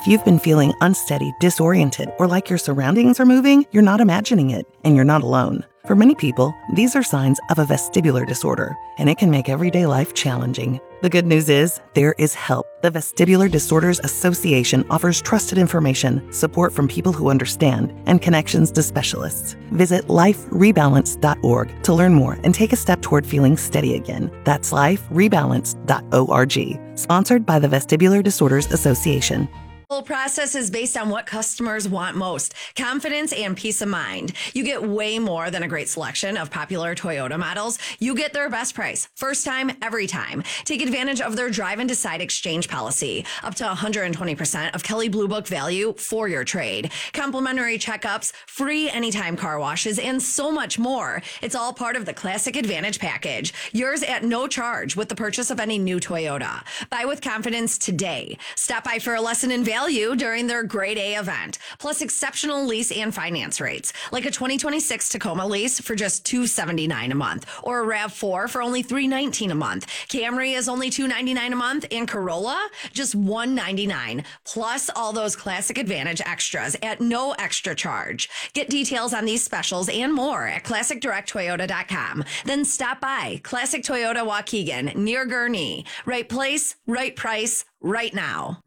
If you've been feeling unsteady, disoriented, or like your surroundings are moving, you're not imagining it, and you're not alone. For many people, these are signs of a vestibular disorder, and it can make everyday life challenging. The good news is, there is help. The Vestibular Disorders Association offers trusted information, support from people who understand, and connections to specialists. Visit liferebalance.org to learn more and take a step toward feeling steady again. That's liferebalance.org. Sponsored by the Vestibular Disorders Association. The whole process is based on what customers want most: confidence and peace of mind. You get way more than a great selection of popular Toyota models. You get their best price, first time, every time. Take advantage of their drive and decide exchange policy. Up to 120% of Kelley Blue Book value for your trade. Complimentary checkups, free anytime car washes, and so much more. It's all part of the Classic Advantage package. Yours at no charge with the purchase of any new Toyota. Buy with confidence today. Stop by for a lesson in value during their Grade A event, plus exceptional lease and finance rates, like a 2026 Tacoma lease for just $279 a month, or a RAV4 for only $319 a month. Camry is only $299 a month, and Corolla just $199, plus all those Classic Advantage extras at no extra charge. Get details on these specials and more at ClassicDirectToyota.com. Then stop by Classic Toyota Waukegan near Gurnee. Right place, right price, right now.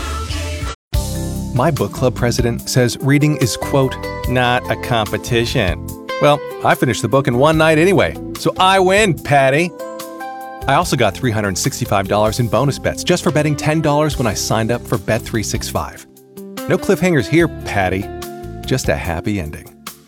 My book club president says reading is, quote, not a competition. Well, I finished the book in one night anyway, so I win, Patty. I also got $365 in bonus bets just for betting $10 when I signed up for Bet365. No cliffhangers here, Patty. Just a happy ending.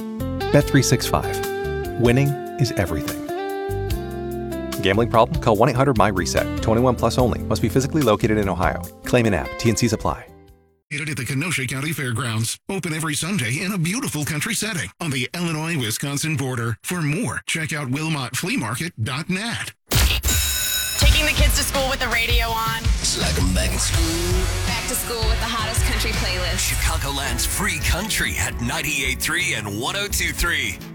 Bet365. Winning is everything. Gambling problem? Call 1-800-MY-RESET. 21 plus only. Must be physically located in Ohio. Claim in app. T&Cs apply. At the Kenosha County Fairgrounds. Open every Sunday in a beautiful country setting on the Illinois-Wisconsin border. For more, check out WilmotFleaMarket.net. Taking the kids to school with the radio on. It's like I'm back in school. Back to school with the hottest country playlist. Chicagoland's free country at 98.3 and 102.3.